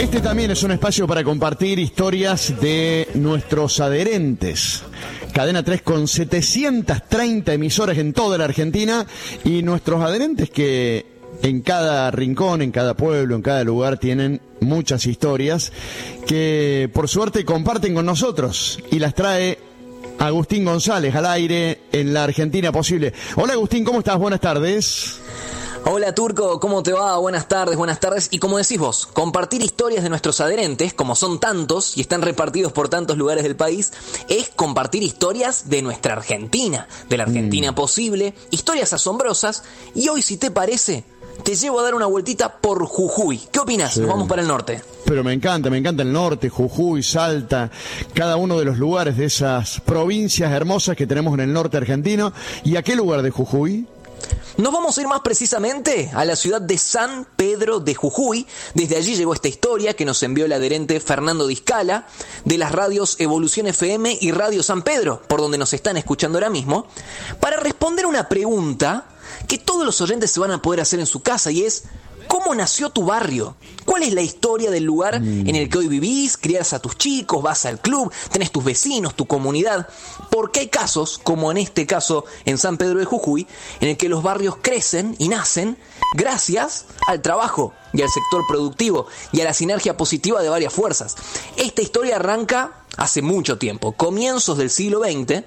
Este también es un espacio para compartir historias de nuestros adherentes. Cadena 3 con 730 emisoras en toda la Argentina y nuestros adherentes que en cada rincón, en cada pueblo, en cada lugar tienen muchas historias que por suerte comparten con nosotros y las trae Agustín González al aire en la Argentina Posible. Hola Agustín, ¿cómo estás? Buenas tardes. Hola Turco, ¿cómo te va? Buenas tardes. Y como decís vos, compartir historias de nuestros adherentes, como son tantos y están repartidos por tantos lugares del país, es compartir historias de nuestra Argentina, de la Argentina Posible, historias asombrosas. Y hoy, si te parece, te llevo a dar una vueltita por Jujuy. ¿Qué opinas? Sí. Nos vamos para el norte. Pero me encanta el norte, Jujuy, Salta, cada uno de los lugares de esas provincias hermosas que tenemos en el norte argentino. ¿Y a qué lugar de Jujuy? Nos vamos a ir más precisamente a la ciudad de San Pedro de Jujuy. Desde allí llegó esta historia que nos envió el adherente Fernando Discala de las radios Evolución FM y Radio San Pedro, por donde nos están escuchando ahora mismo, para responder una pregunta que todos los oyentes se van a poder hacer en su casa, y es: ¿cómo nació tu barrio? ¿Cuál es la historia del lugar en el que hoy vivís? Criás a tus chicos, vas al club, tenés tus vecinos, tu comunidad. Porque hay casos, como en este caso en San Pedro de Jujuy, en el que los barrios crecen y nacen gracias al trabajo y al sector productivo y a la sinergia positiva de varias fuerzas. Esta historia arranca hace mucho tiempo, comienzos del siglo XX,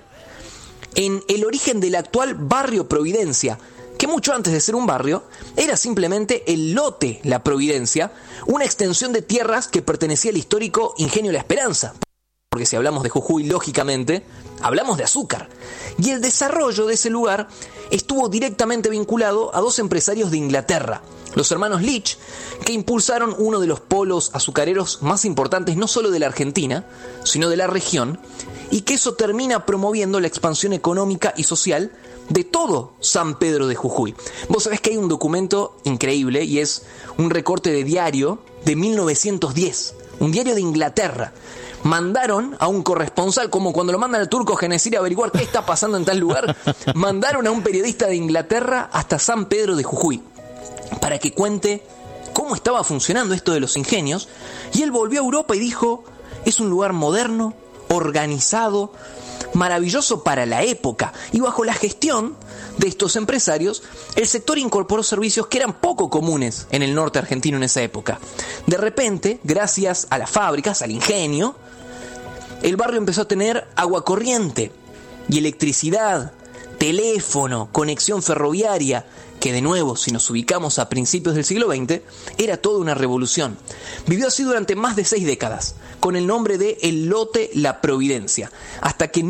en el origen del actual barrio Providencia, que mucho antes de ser un barrio, era simplemente el lote La Providencia, una extensión de tierras que pertenecía al histórico Ingenio La Esperanza. Porque si hablamos de Jujuy, lógicamente, hablamos de azúcar. Y el desarrollo de ese lugar estuvo directamente vinculado a dos empresarios de Inglaterra, los hermanos Leach, que impulsaron uno de los polos azucareros más importantes no solo de la Argentina, sino de la región, y que eso termina promoviendo la expansión económica y social de todo San Pedro de Jujuy. Vos sabés que hay un documento increíble y es un recorte de diario de 1910, un diario de Inglaterra. Mandaron a un corresponsal, como cuando lo mandan al turco Genesir a averiguar qué está pasando en tal lugar, mandaron a un periodista de Inglaterra hasta San Pedro de Jujuy para que cuente cómo estaba funcionando esto de los ingenios, y él volvió a Europa y dijo: es un lugar moderno, organizado, maravilloso para la época, y bajo la gestión de estos empresarios, el sector incorporó servicios que eran poco comunes en el norte argentino en esa época. De repente, gracias a las fábricas, al ingenio, el barrio empezó a tener agua corriente y electricidad, teléfono, conexión ferroviaria, que de nuevo, si nos ubicamos a principios del siglo XX, era toda una revolución. Vivió así durante más de 6 décadas, con el nombre de el lote La Providencia, hasta que en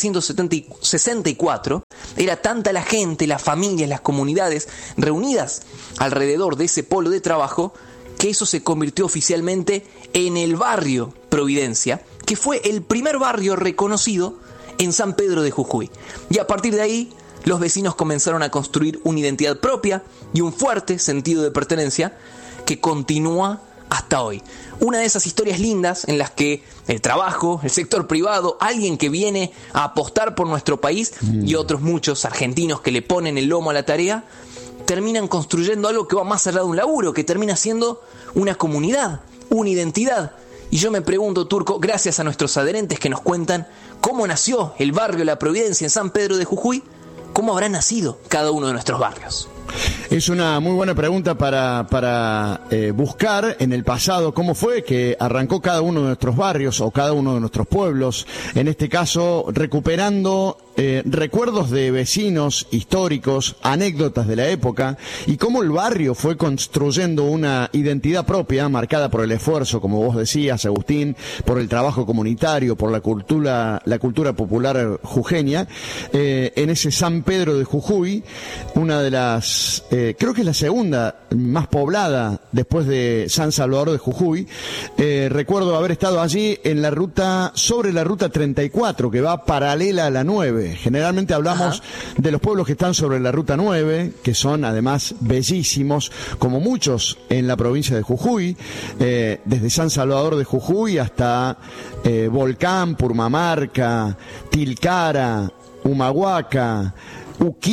1964 era tanta la gente, las familias, las comunidades reunidas alrededor de ese polo de trabajo, que eso se convirtió oficialmente en el barrio Providencia, que fue el primer barrio reconocido en San Pedro de Jujuy. Y a partir de ahí, los vecinos comenzaron a construir una identidad propia y un fuerte sentido de pertenencia que continúa hasta hoy. Una de esas historias lindas en las que el trabajo, el sector privado, alguien que viene a apostar por nuestro país y otros muchos argentinos que le ponen el lomo a la tarea, terminan construyendo algo que va más allá de un laburo, que termina siendo una comunidad, una identidad. Y yo me pregunto, Turco, gracias a nuestros adherentes que nos cuentan cómo nació el barrio La Providencia en San Pedro de Jujuy, ¿cómo habrá nacido cada uno de nuestros barrios? Es una muy buena pregunta para buscar en el pasado cómo fue que arrancó cada uno de nuestros barrios o cada uno de nuestros pueblos, en este caso recuperando recuerdos de vecinos históricos, anécdotas de la época, y cómo el barrio fue construyendo una identidad propia marcada por el esfuerzo, como vos decías, Agustín, por el trabajo comunitario, por la cultura popular jujeña, en ese San Pedro de Jujuy, una de las, creo que es la segunda más poblada después de San Salvador de Jujuy. Recuerdo haber estado allí en sobre la ruta 34, que va paralela a la 9. Generalmente hablamos de los pueblos que están sobre la ruta 9, que son además bellísimos, como muchos en la provincia de Jujuy, desde San Salvador de Jujuy hasta Volcán, Purmamarca, Tilcara, Humahuaca,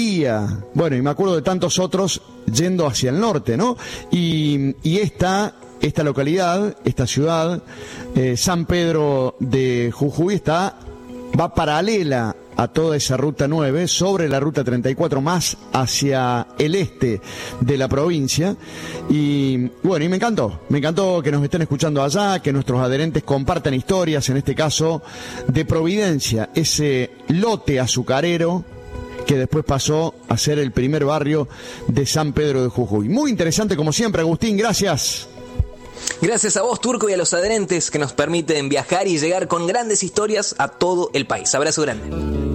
Uquía, bueno, y me acuerdo de tantos otros yendo hacia el norte, ¿no? Y esta esta localidad, esta ciudad, San Pedro de Jujuy, va paralela a toda esa ruta 9, sobre la ruta 34, más hacia el este de la provincia. Y bueno, y me encantó que nos estén escuchando allá, que nuestros adherentes compartan historias, en este caso de Providencia, ese lote azucarero que después pasó a ser el primer barrio de San Pedro de Jujuy. Muy interesante como siempre, Agustín, gracias. Gracias a vos, Turco, y a los adherentes que nos permiten viajar y llegar con grandes historias a todo el país. Abrazo grande.